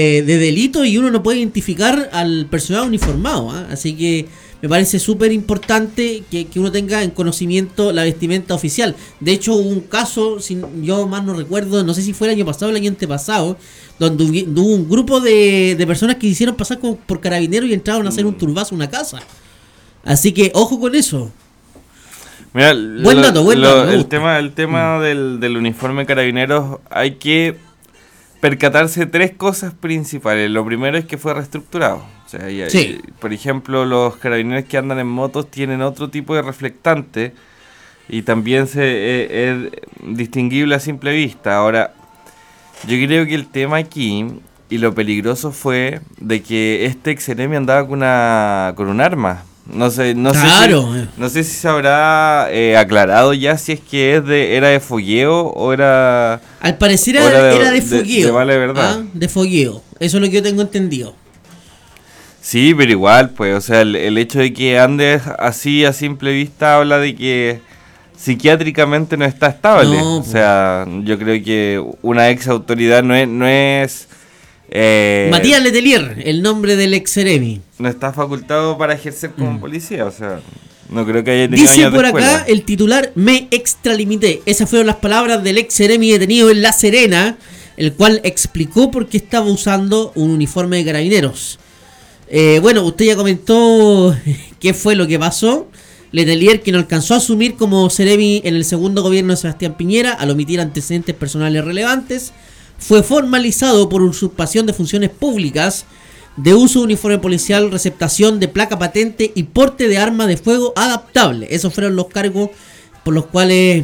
de delito y uno no puede identificar al personal uniformado, ¿eh? Así que me parece súper importante que uno tenga en conocimiento la vestimenta oficial. De hecho, hubo un caso, si yo más no recuerdo, no sé si fue el año pasado o el año antepasado, donde hubo un grupo de personas que hicieron pasar por carabineros y entraron a hacer un turbazo a una casa. Así que ojo con eso. Mira, buen dato. El tema del uniforme carabineros, hay que percatarse de tres cosas principales. Lo primero es que fue reestructurado. O sea, sí. Por ejemplo, los carabineros que andan en motos tienen otro tipo de reflectante y también es distinguible a simple vista. Ahora, yo creo que el tema aquí y lo peligroso fue de que este exeremi andaba con un arma. No sé si se habrá aclarado ya si es que era de fogueo o era... Al parecer era de fogueo. De vale verdad. ¿Ah? De fogueo. Eso es lo que yo tengo entendido. Sí, pero igual, pues, o sea, el hecho de que andes así a simple vista habla de que psiquiátricamente no está estable. No, o sea, yo creo que una ex autoridad no es Matías Letelier, el nombre del ex-seremi. No está facultado para ejercer como policía, o sea, no creo que haya tenido Dice años de por escuela. acá el titular: me extralimité. Esas fueron las palabras del ex-seremi detenido en La Serena, el cual explicó por qué estaba usando un uniforme de carabineros. Bueno, usted ya comentó qué fue lo que pasó. Letelier, quien alcanzó a asumir como seremi en el segundo gobierno de Sebastián Piñera, al omitir antecedentes personales relevantes, fue formalizado por usurpación de funciones públicas, de uso de uniforme policial, receptación de placa patente y porte de arma de fuego adaptable. Esos fueron los cargos por los cuales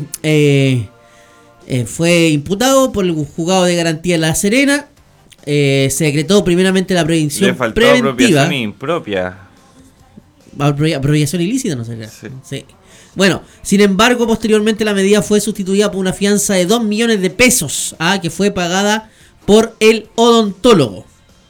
fue imputado por el juzgado de garantía de La Serena. Se decretó primeramente la prevención preventiva. Apropiación impropia. Apropiación ilícita, no sé. Sí. Bueno, sin embargo, posteriormente la medida fue sustituida por una fianza de 2 millones de pesos, que fue pagada por el odontólogo.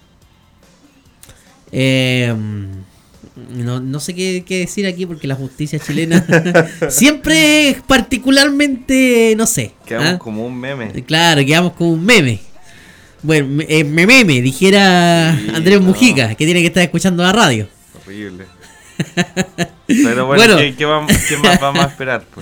No sé qué decir aquí porque la justicia chilena siempre es particularmente, no sé. Quedamos como un meme. Claro, quedamos como un meme. Bueno, meme, dijera sí, Andrés Mujica, que tiene que estar escuchando la radio. Horrible. Pero bueno, ¿qué más vamos a esperar? Pues?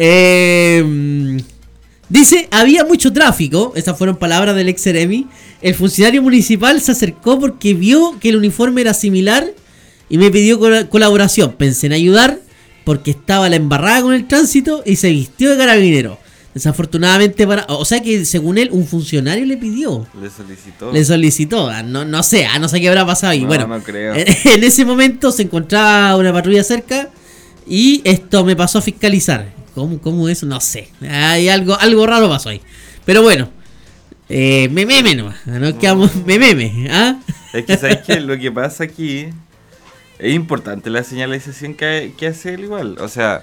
Dice, había mucho tráfico, esas fueron palabras del ex-seremi. El funcionario municipal se acercó porque vio que el uniforme era similar y me pidió colaboración. Pensé en ayudar porque estaba la embarrada con el tránsito y se vistió de carabinero. Desafortunadamente o sea que según él un funcionario le pidió. Le solicitó. No sé qué habrá pasado ahí. Bueno, no creo. En ese momento se encontraba una patrulla cerca y esto me pasó a fiscalizar. ¿Cómo eso? No sé. Hay algo raro pasó ahí. Pero bueno, meme nomás. Nos quedamos meme. Es que sabes que lo que pasa aquí es importante la señalización que hace él igual. O sea,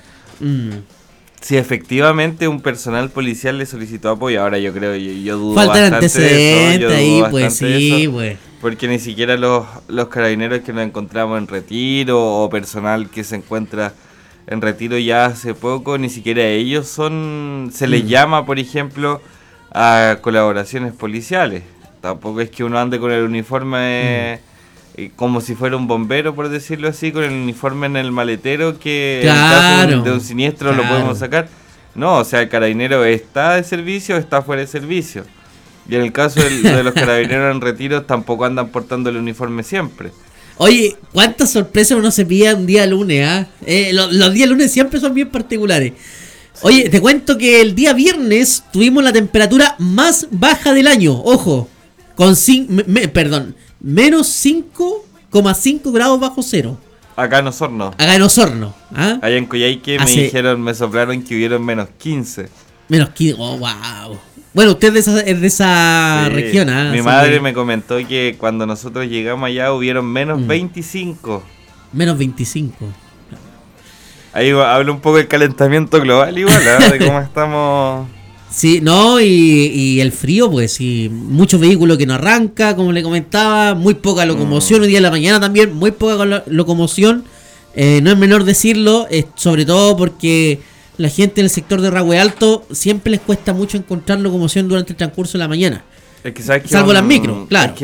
si efectivamente un personal policial le solicitó apoyo, ahora yo creo, yo dudo faltan bastante de eso. Ahí, pues sí, pues. Porque ni siquiera los carabineros que nos encontramos en retiro o personal que se encuentra en retiro ya hace poco, ni siquiera ellos se les llama, por ejemplo, a colaboraciones policiales. Tampoco es que uno ande con el uniforme como si fuera un bombero, por decirlo así, con el uniforme en el maletero, que en caso de un siniestro lo podemos sacar. No, o sea, el carabinero está de servicio o está fuera de servicio. Y en el caso de los carabineros en retiro tampoco andan portando el uniforme siempre. Oye, cuántas sorpresas uno se pilla un día lunes, los días lunes siempre son bien particulares. Oye, te cuento que el día viernes tuvimos la temperatura más baja del año. Ojo, con menos 5,5 grados bajo cero. Acá en Osorno. Allá en Coyhaique me soplaron que hubieron menos 15. Menos 15, oh, wow. Bueno, usted es de esa región, Mi madre me comentó que cuando nosotros llegamos allá hubieron menos 25. Menos 25. Ahí habla un poco del calentamiento global igual, de cómo estamos. Sí, no, y el frío, pues, y muchos vehículos que no arranca, como le comentaba, muy poca locomoción, hoy día en la mañana también, muy poca locomoción, no es menor decirlo, sobre todo porque la gente en el sector de Rahue Alto siempre les cuesta mucho encontrar locomoción durante el transcurso de la mañana. Es que, ¿sabes qué? Salvo las micros, claro.